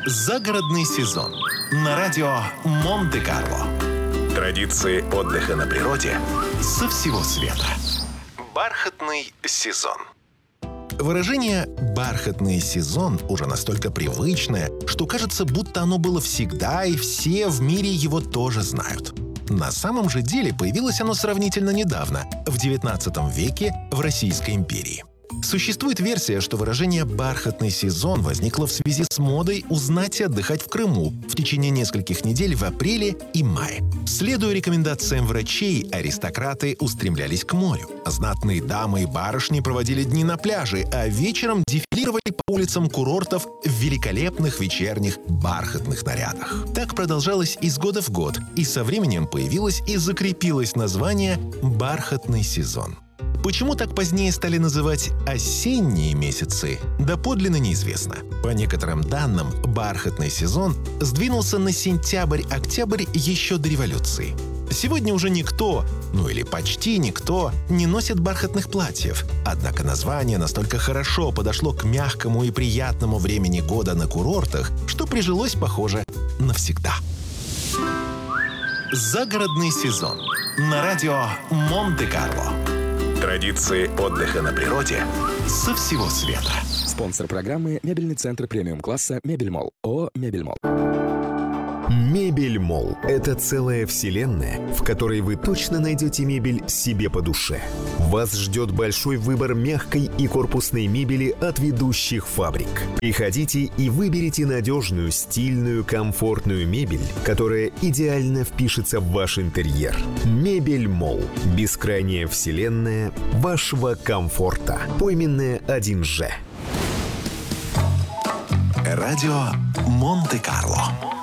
Загородный сезон на радио Монте-Карло. Традиции отдыха на природе со всего света. Бархатный сезон. Выражение «бархатный сезон» уже настолько привычное, что кажется, будто оно было всегда, и все в мире его тоже знают. На самом же деле появилось оно сравнительно недавно, в XIX веке в Российской империи. Существует версия, что выражение «бархатный сезон» возникло в связи с модой узнать и отдыхать в Крыму в течение нескольких недель в апреле и мае. Следуя рекомендациям врачей, аристократы устремлялись к морю. Знатные дамы и барышни проводили дни на пляже, а вечером дефилировали по улицам курортов в великолепных вечерних бархатных нарядах. Так продолжалось из года в год, и со временем появилось и закрепилось название «бархатный сезон». Почему так позднее стали называть осенние месяцы, доподлинно неизвестно. По некоторым данным, бархатный сезон сдвинулся на сентябрь-октябрь еще до революции. Сегодня уже никто, или почти никто, не носит бархатных платьев. Однако название настолько хорошо подошло к мягкому и приятному времени года на курортах, что прижилось, похоже, навсегда. Загородный сезон на радио Монте-Карло. Традиции отдыха на природе со всего света. Спонсор программы — мебельный центр премиум-класса «Мебельмолл». ООО «Мебельмолл». Мебельмолл – это целая вселенная, в которой вы точно найдете мебель себе по душе. Вас ждет большой выбор мягкой и корпусной мебели от ведущих фабрик. Приходите и выберите надежную, стильную, комфортную мебель, которая идеально впишется в ваш интерьер. Мебельмолл – бескрайняя вселенная вашего комфорта. Пойменная 1Ж. Радио Монте-Карло.